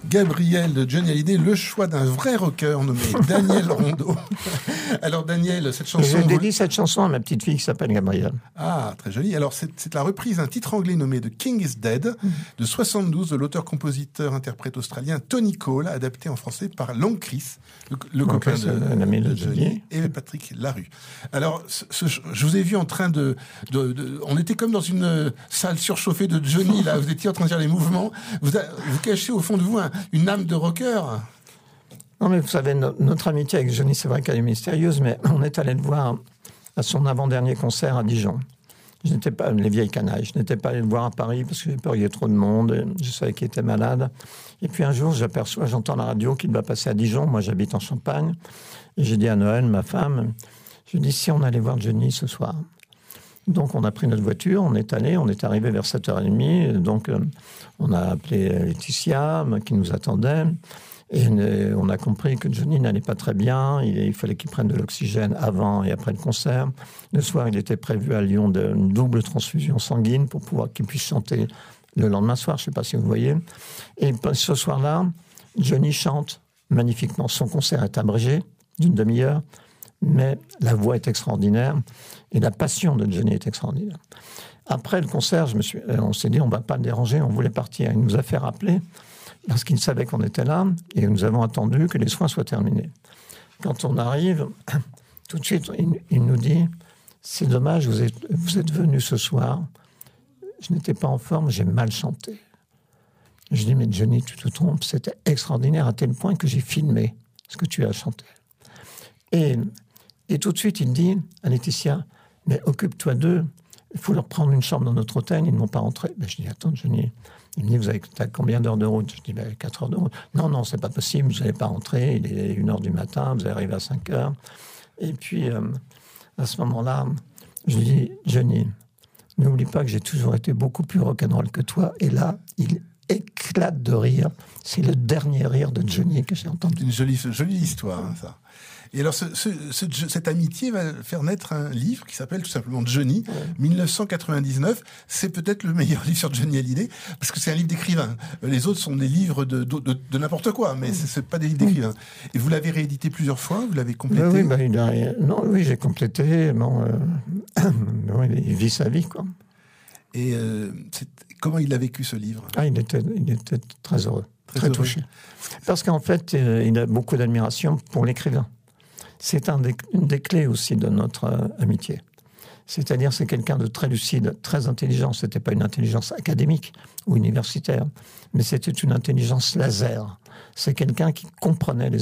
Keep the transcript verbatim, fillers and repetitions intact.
Gabriel de Johnny Hallyday, le choix d'un vrai rocker nommé Daniel Rondeau. Alors Daniel, cette chanson... Je dédie cette chanson à ma petite fille qui s'appelle Gabrielle. Ah, très joli. Alors c'est, c'est la reprise d'un titre anglais nommé The King is Dead de soixante-douze de l'auteur-compositeur-interprète australien Tony Cole, adapté en français par Long Chris, le, le Long copain Chris, de, l'ami de de Johnny, Johnny. et Patrick Larue. Alors ce, ce, je vous ai vu en train de, de, de... On était comme dans une salle surchauffée de Johnny, là. Vous étiez en train de faire les mouvements. Vous, a, vous cachez au fond de vous un, une âme de rocker. Non, mais vous savez, no- notre amitié avec Johnny, c'est vrai qu'elle est mystérieuse, mais on est allé le voir à son avant-dernier concert à Dijon. Je n'étais pas, les vieilles canailles, je n'étais pas allé le voir à Paris parce que j'ai peur qu'il y ait trop de monde, je savais qu'il était malade. Et puis un jour, j'aperçois, j'entends la radio qu'il va passer à Dijon, moi j'habite en Champagne, et j'ai dit à Noël, ma femme, je lui ai dit si on allait voir Johnny ce soir. Donc on a pris notre voiture, on est allé, on est arrivé vers sept heures trente, donc euh, on a appelé Laetitia qui nous attendait. Et on a compris que Johnny n'allait pas très bien. Il, il fallait qu'il prenne de l'oxygène avant et après le concert. Le soir, il était prévu à Lyon d'une double transfusion sanguine pour pouvoir qu'il puisse chanter le lendemain soir. Je ne sais pas si vous voyez. Et ce soir-là, Johnny chante magnifiquement. Son concert est abrégé d'une demi-heure, mais la voix est extraordinaire et la passion de Johnny est extraordinaire. Après le concert, je me suis, on s'est dit on ne va pas le déranger, on voulait partir. Il nous a fait rappeler parce qu'il savait qu'on était là, et nous avons attendu que les soins soient terminés. Quand on arrive, tout de suite, il, il nous dit « C'est dommage, vous êtes, vous êtes venu ce soir. Je n'étais pas en forme, j'ai mal chanté. » Je dis « Mais Johnny, tu te trompes, c'était extraordinaire à tel point que j'ai filmé ce que tu as chanté. » Et, et tout de suite, il dit à Laetitia « Mais occupe-toi d'eux, il faut leur prendre une chambre dans notre hôtel, ils ne vont pas rentrer. » Ben, je dis « Attends, Johnny. » Il me dit, vous avez combien d'heures de route? Je dis, ben, quatre heures de route. Non, non, c'est pas possible, vous n'allez pas rentrer, il est une heure du matin, vous arrivez à cinq heures. Et puis, euh, à ce moment-là, je lui dis, Johnny, n'oublie pas que j'ai toujours été beaucoup plus rock'n'roll que toi. Et là, il éclate de rire. C'est le dernier rire de Johnny que j'ai entendu. Une jolie, jolie histoire, hein, ça. Et alors, ce, ce, ce, cette amitié va faire naître un livre qui s'appelle tout simplement Johnny, ouais. dix-neuf cent quatre-vingt-dix-neuf. C'est peut-être le meilleur livre sur Johnny Hallyday, parce que c'est un livre d'écrivain. Les autres sont des livres de, de, de, de n'importe quoi, mais c'est, c'est pas des livres d'écrivain. Et vous l'avez réédité plusieurs fois, vous l'avez complété? Oui, bah, il a, non, oui, j'ai complété. Bon, euh, bon, il vit sa vie, quoi. Et euh, c'est, comment il a vécu ce livre? Ah, il était, il était très heureux, très, très heureux. touché. Parce qu'en fait, euh, il a beaucoup d'admiration pour l'écrivain. C'est un des, une des clés aussi de notre euh, amitié. C'est-à-dire, c'est quelqu'un de très lucide, très intelligent. Ce n'était pas une intelligence académique ou universitaire, mais c'était une intelligence laser. C'est quelqu'un qui comprenait les